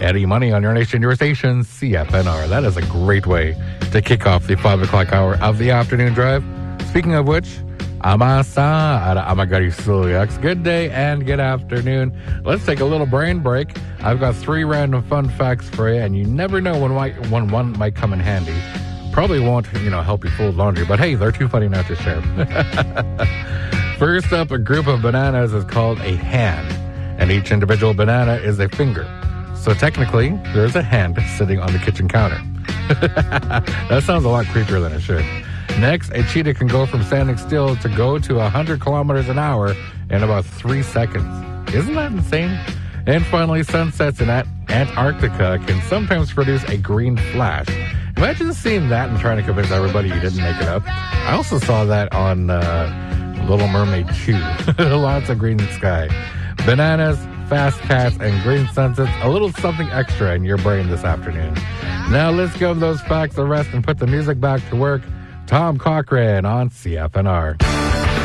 Eddie Money on your nation, your station, CFNR. That is a great way to kick off the 5 o'clock hour of the afternoon drive. Speaking of which, Amasa ara Amagari Suliaks. Good day and good afternoon. Let's take a little brain break. I've got 3 random fun facts for you, and you never know when one might come in handy. Probably won't, help you fold laundry, but hey, they're too funny not to share. First up, a group of bananas is called a hand, and each individual banana is a finger. So technically, there's a hand sitting on the kitchen counter. That sounds a lot creepier than it should. Next, a cheetah can go from standing still to go to 100 kilometers an hour in about 3 seconds. Isn't that insane? And finally, sunsets in Antarctica can sometimes produce a green flash. Imagine seeing that and trying to convince everybody you didn't make it up. I also saw that on Little Mermaid 2. Lots of green sky. Bananas, fast cats, and green sunsets. A little something extra in your brain this afternoon. Now let's give those facts a rest and put the music back to work. Tom Cochrane on CFNR.